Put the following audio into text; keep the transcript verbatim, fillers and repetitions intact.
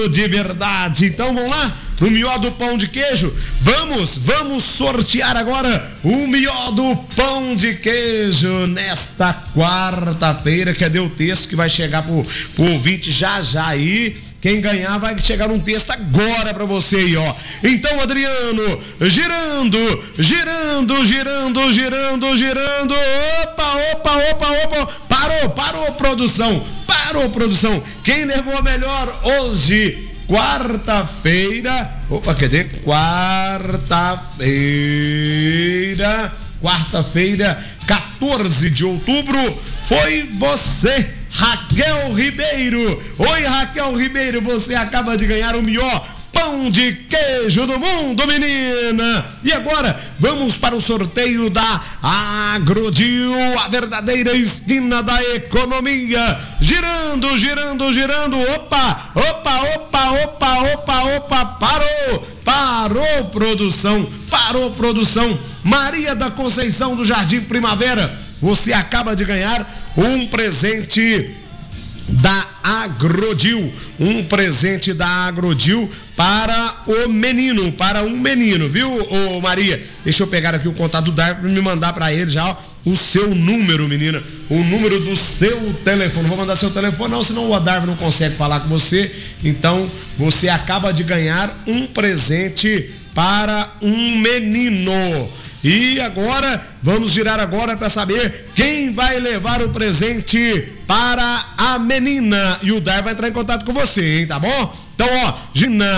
de verdade. Então vamos lá, no Mió do Pão de Queijo, vamos, vamos sortear agora o Mió do Pão de Queijo nesta quarta-feira. Cadê o texto que vai chegar pro, pro ouvinte já já aí? Quem ganhar vai chegar um texto agora pra você aí, ó. Então, Adriano, girando, girando, girando, girando, girando. Opa, opa, opa, opa. Parou, parou, produção. Parou, produção. Quem levou a melhor hoje? Quarta-feira. Opa, cadê? Quarta-feira. Quarta-feira, quatorze de outubro. Foi você, Raquel Ribeiro. Oi, Raquel Ribeiro, você acaba de ganhar o melhor pão de queijo do mundo, menina. E agora, vamos para o sorteio da Agrodil, a verdadeira esquina da economia. Girando, girando, girando. Opa, opa, opa, opa, opa, opa. Parou, parou, produção. Parou, produção. Maria da Conceição do Jardim Primavera, você acaba de ganhar um presente da Agrodil, um presente da Agrodil para o menino, para um menino, viu, ô Maria? Deixa eu pegar aqui o contato do Darwin para me mandar para ele já, ó, o seu número, menina, o número do seu telefone. Vou mandar seu telefone, não, senão o Darwin não consegue falar com você. Então, você acaba de ganhar um presente para um menino. E agora, vamos girar agora para saber quem vai levar o presente para a menina. E o Dar vai entrar em contato com você, hein, tá bom? Então, ó, Gina.